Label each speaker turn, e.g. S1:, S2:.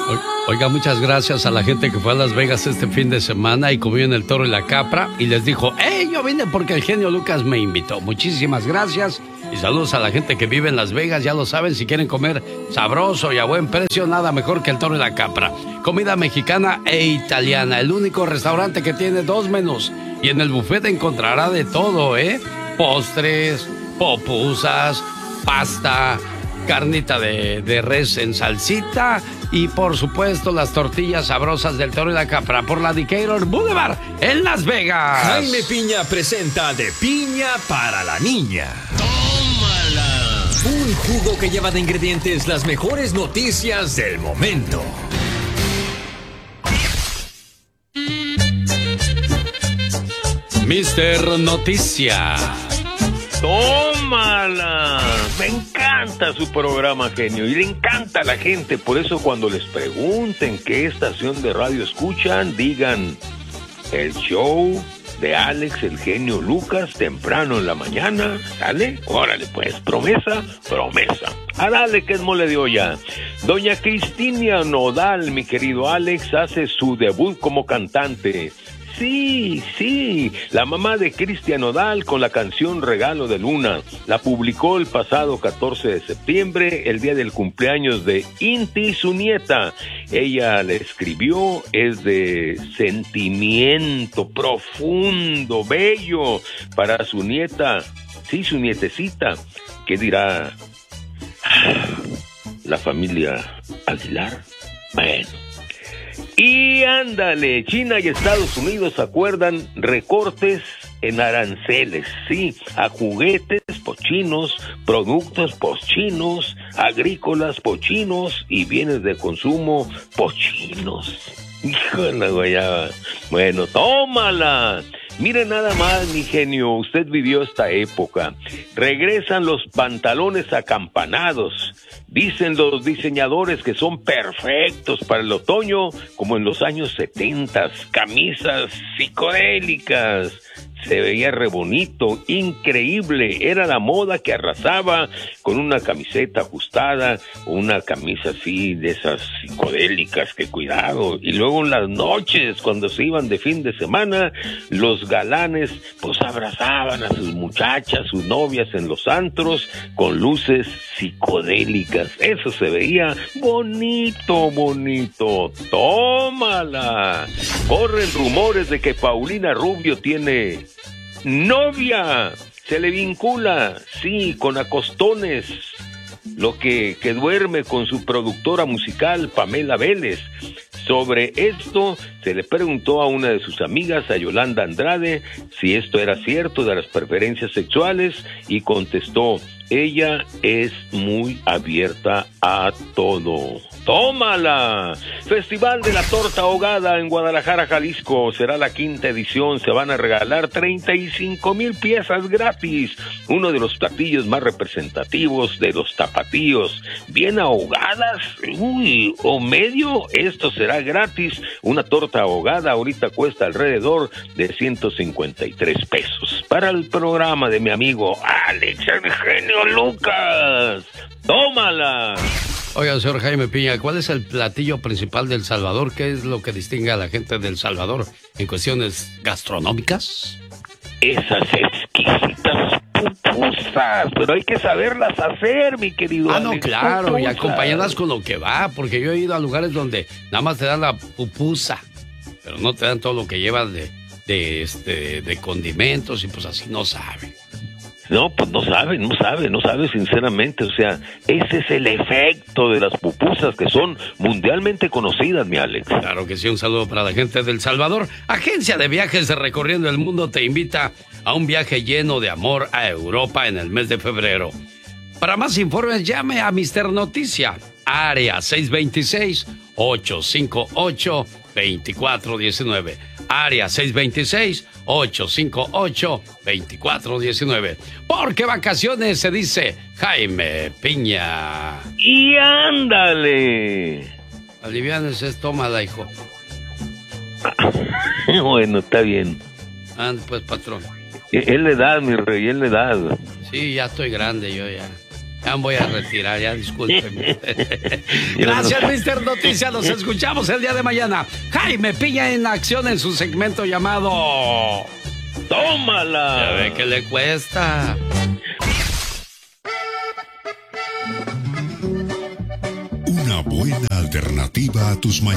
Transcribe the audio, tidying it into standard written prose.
S1: Oiga, muchas gracias a la gente que fue a Las Vegas este fin de semana y comió en el Toro y la Capra y les dijo, ¡hey, yo vine porque el genio Lucas me invitó! Muchísimas gracias y saludos a la gente que vive en Las Vegas. Ya lo saben, si quieren comer sabroso y a buen precio, nada mejor que el Toro y la Capra. Comida mexicana e italiana, el único restaurante que tiene 2 menús y en el buffet encontrará de todo, postres, pupusas, pasta, carnita de res en salsita y por supuesto las tortillas sabrosas del Toro y la Capra por la Decatur Boulevard en Las Vegas.
S2: Jaime Piña presenta De Piña para la Niña. ¡Tómala! Un jugo que lleva de ingredientes las mejores noticias del momento.
S1: Mister Noticia.
S3: ¡Tómala! Me encanta su programa, genio, y le encanta a la gente. Por eso cuando les pregunten qué estación de radio escuchan, digan el show de Alex, el genio Lucas, temprano en la mañana. ¿Sale? Órale pues, promesa. A dale que es mole de olla. Doña Cristina Nodal, mi querido Alex, hace su debut como cantante. Sí, la mamá de Cristian Nodal con la canción Regalo de Luna. La publicó el pasado 14 de septiembre, el día del cumpleaños de Inti, su nieta. Ella le escribió, es de sentimiento profundo, bello, para su nieta, sí, su nietecita. ¿Qué dirá la familia Aguilar? Bueno. Y ándale, China y Estados Unidos acuerdan recortes en aranceles, sí, a juguetes pochinos, productos pochinos, agrícolas pochinos y bienes de consumo pochinos. Hijo de la guayaba. Bueno, tómala. Mire nada más, mi genio, usted vivió esta época. Regresan los pantalones acampanados. Dicen los diseñadores que son perfectos para el otoño, como en los años 70, camisas psicodélicas. Se veía re bonito, increíble, era la moda que arrasaba con una camiseta ajustada, una camisa así de esas psicodélicas, que cuidado. Y luego en las noches, cuando se iban de fin de semana, los galanes pues abrazaban a sus muchachas, sus novias en los antros con luces psicodélicas. Eso se veía bonito. ¡Tómala! Corren rumores de que Paulina Rubio tiene novia, se le vincula, sí, con acostones, lo que duerme con su productora musical Pamela Vélez. Sobre esto se le preguntó a una de sus amigas, a Yolanda Andrade, si esto era cierto de las preferencias sexuales y contestó, ella es muy abierta a todo. ¡Tómala! Festival de la Torta Ahogada en Guadalajara, Jalisco. Será la 5ª edición. Se van a regalar 35,000 piezas gratis. Uno de los platillos más representativos de los tapatíos. Bien ahogadas. O medio. Esto será gratis. Una torta ahogada ahorita cuesta alrededor de 153 pesos. Para el programa de mi amigo Alex, el genio Lucas. ¡Tómala!
S1: Oiga, señor Jaime Piña, ¿cuál es el platillo principal de El Salvador? ¿Qué es lo que distingue a la gente de El Salvador en cuestiones gastronómicas?
S3: Esas exquisitas pupusas, pero hay que saberlas hacer, mi querido Alex.
S1: No, claro,
S3: pupusas.
S1: Y acompañadas con lo que va, porque yo he ido a lugares donde nada más te dan la pupusa, pero no te dan todo lo que lleva de condimentos y pues así no sabe.
S3: No, pues no sabe, sinceramente. O sea, ese es el efecto de las pupusas que son mundialmente conocidas, mi Alex.
S1: Claro que sí, un saludo para la gente de El Salvador. Agencia de Viajes de Recorriendo el Mundo te invita a un viaje lleno de amor a Europa en el mes de febrero. Para más informes, llame a Mister Noticia, área 626-858-2419. Área 626-858-2419. Porque vacaciones se dice Jaime Piña.
S3: Y ándale.
S1: Alivianes es, tómala, hijo.
S3: Bueno, está bien.
S1: Ande pues, patrón.
S3: Es la edad, mi rey, es la edad.
S1: Sí, ya estoy grande yo ya. Ya me voy a retirar, ya discúlpeme. Gracias, Mr. Noticias. Nos escuchamos el día de mañana. Jaime Piña en acción en su segmento llamado...
S3: ¡Tómala!
S1: Ya ve que le cuesta.
S4: Una buena alternativa a tus mañanas.